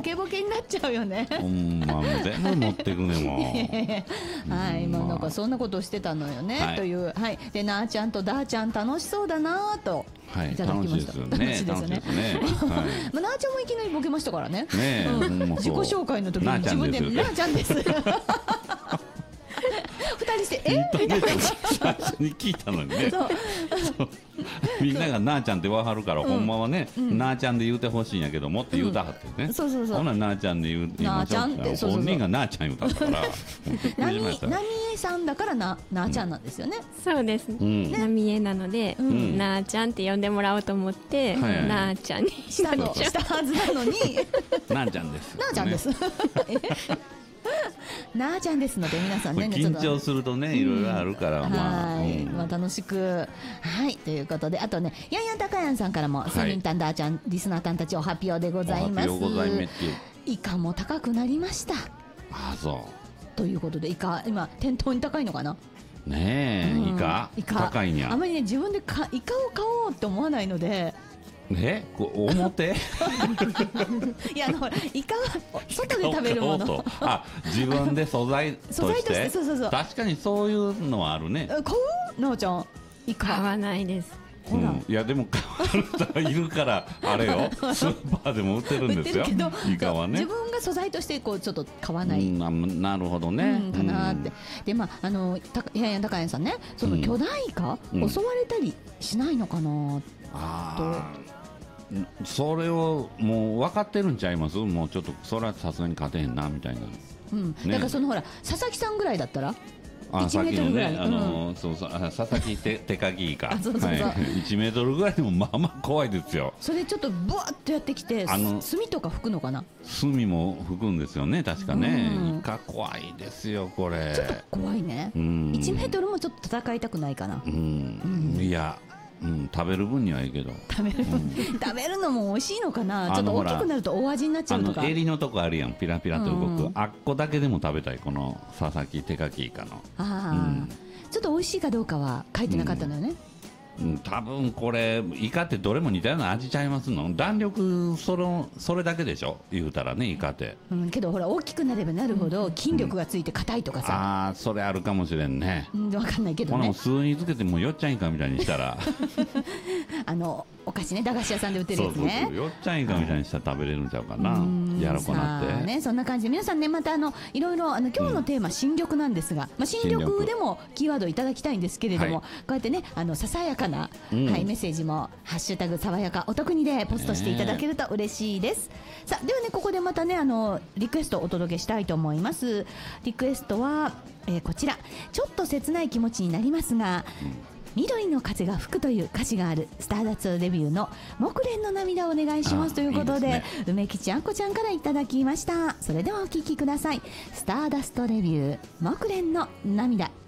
ケボケになっちゃうよね。 まあ、全部持ってくねもはい、なんかそんなことをしてたのよね、 はい、 という、はい、でなーちゃんとだーちゃん楽しそうだなといただきました。 楽しいですよね。 まあ、なーちゃんもいきなりボケましたからね。自己紹介の時に自分でなーちゃんです。二人してみたいな最初に聞いたのにね。みんながなーちゃんってわかるから、ほんまはね、なーちゃんで言うてほしいんやけどもって言うたはってね。ほななーちゃんで言いましょうって。本人がなーちゃん言うたからなみえさんだからなーちゃんなんですよね。 そうです、なみえなので、なーちゃんって呼んでもらおうと思って、なーちゃんにしたはずなのになーちゃんです。 なーちゃんです。なーちゃんですので、皆さんね、 緊張するとね、いろいろあるから、 まあ楽しく、はいということで、あとね、やんやんたかやんさんからもセミンタンダーちゃんリスナーさんたちお発表でございます。イカも高くなりました。 あ、そうということで、イカ今店頭に高いのかな。 ねえ、イカ高いにゃ。 あまりね、自分でイカを買おうって思わないので。 表いや、ほらイカは外で食べるもの。 自分で素材として。 そう確かにそういうのはあるね。 買う？なおちゃんイカ買わないです。 いやでも買う人いるからあれよ、スーパーでも売ってるんですよ、イカはね。 自分が素材としてこうちょっと買わない、 なるほどね、 かなって。で、まあやや高谷さんね、その巨大イカ襲われたりしないのかなと。 それをもう分かってるんちゃいます？もうちょっとそれはさすがに勝てへんなみたいな。 だからそのほら佐々木さんぐらいだったら1メートルぐらい、 佐々木手鍵イカ1メートルぐらいでもまあまあ怖いですよ。 それちょっとブワッとやってきて炭とか吹くのかな。 炭も吹くんですよね、確かね。イカ怖いですよこれ。 ちょっと怖いね。1メートルもちょっと戦いたくないかな。 いや、食べる分にはいいけど、 食べるのも美味しいのかな。ちょっと大きくなると大味になっちゃうとか。 襟のとこあるやん、ピラピラと動く、あっこだけでも食べたい、この佐々木手かきイカの。 ちょっと美味しいかどうかは書いてなかったのよね。 多分これイカってどれも似たような味ちゃいますの。弾力それだけでしょ、言うたらね、イカって。 けどほら大きくなればなるほど筋力がついて硬いとかさ。 それあるかもしれんね。 分かんないけどね。 この数につけてもよっちゃんイカみたいにしたらお菓子ね、駄菓子屋さんで売ってるやつね。 よっちゃんイカみたいにしたら食べれるんちゃうかな、やろこなってね。そんな感じで皆さんね、またいろいろ今日のテーマ新緑なんですが、新緑でもキーワードいただきたいんですけれども、こうやってねささやかなメッセージもハッシュタグ爽やかお得にでポストしていただけると嬉しいです。さあ、ではね、ここでまたねリクエストをお届けしたいと思います。リクエストは、こちら。ちょっと切ない気持ちになりますが、緑の風が吹くという歌詞があるスターダストレビューの木蓮の涙をお願いしますということで、梅吉あんこちゃんからいただきました。それではお聴きください。スターダストレビュー木蓮の涙。